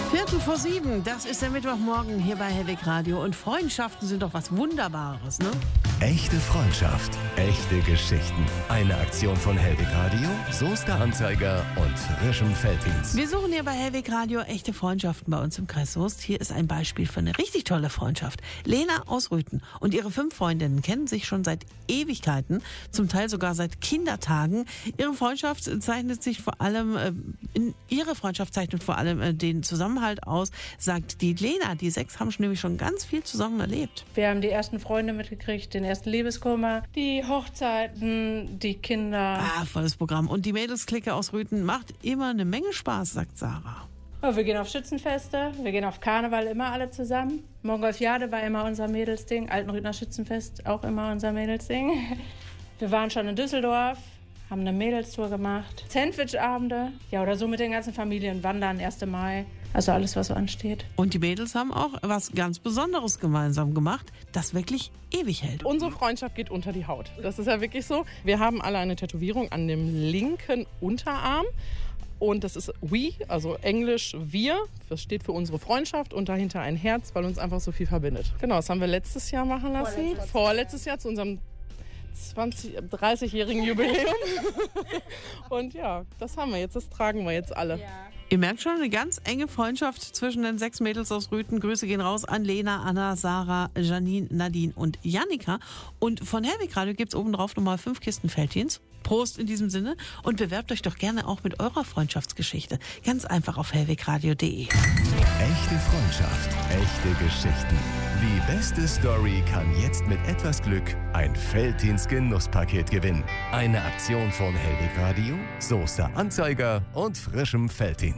6:45, das ist der Mittwochmorgen hier bei Hellwig Radio. Und Freundschaften sind doch was Wunderbares, ne? Echte Freundschaft, echte Geschichten. Eine Aktion von Hellwig Radio, Soester Anzeiger und frischem Felddienst. Wir suchen hier bei Hellwig Radio echte Freundschaften bei uns im Kreis Soest. Hier ist ein Beispiel für eine richtig tolle Freundschaft. Lena aus Rüthen und ihre 5 Freundinnen kennen sich schon seit Ewigkeiten, zum Teil sogar seit Kindertagen. Ihre Freundschaft zeichnet vor allem den Zusammenhalt aus, sagt die Lena. Die 6 haben nämlich schon ganz viel zusammen erlebt. Wir haben die ersten Freunde mitgekriegt, den ersten Liebeskummer, die Hochzeiten, die Kinder. Volles Programm. Und die Mädelsklicke aus Rüthen macht immer eine Menge Spaß, sagt Sarah. Oh, wir gehen auf Schützenfeste, wir gehen auf Karneval immer alle zusammen. Mongolfiade war immer unser Mädelsding, Altenrüthner Schützenfest auch immer unser Mädelsding. Wir waren schon in Düsseldorf, haben eine Mädelstour gemacht. Sandwichabende, ja, oder so mit den ganzen Familien, Wandern, 1. Mai. Also alles, was so ansteht. Und die Mädels haben auch was ganz Besonderes gemeinsam gemacht, das wirklich ewig hält. Unsere Freundschaft geht unter die Haut. Das ist ja wirklich so. Wir haben alle eine Tätowierung an dem linken Unterarm. Und das ist we, also englisch wir. Das steht für unsere Freundschaft und dahinter ein Herz, weil uns einfach so viel verbindet. Genau, das haben wir letztes Jahr machen lassen. Vorletztes Jahr zu unserem 30-jährigen Jubiläum. Und ja, das haben wir jetzt, das tragen wir jetzt alle. Ja. Ihr merkt schon, eine ganz enge Freundschaft zwischen den 6 Mädels aus Rüthen. Grüße gehen raus an Lena, Anna, Sarah, Janine, Nadine und Jannika. Und von Hellwig Radio gibt's obendrauf nochmal 5 Kisten Felddienst. Prost in diesem Sinne und bewerbt euch doch gerne auch mit eurer Freundschaftsgeschichte. Ganz einfach auf hellwigradio.de. Echte Freundschaft, echte Geschichten. Die beste Story kann jetzt mit etwas Glück ein Felddienst-Genusspaket gewinnen. Eine Aktion von Hellwig Radio, Soester Anzeiger und frischem Felddienst.